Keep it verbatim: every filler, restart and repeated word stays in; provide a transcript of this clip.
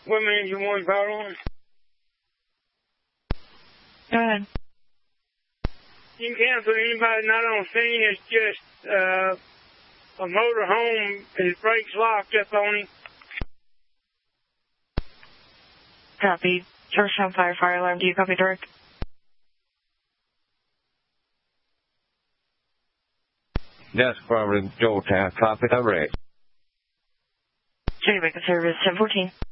Women engine one, power on. Go ahead. You can cancel anybody not on scene. It's just uh, a motor home. His brakes locked up on him. Copy. Georgetown Fire, fire alarm. Do you copy direct? Desk Providence, Georgetown. Copy direct. Jamaica service ten fourteen.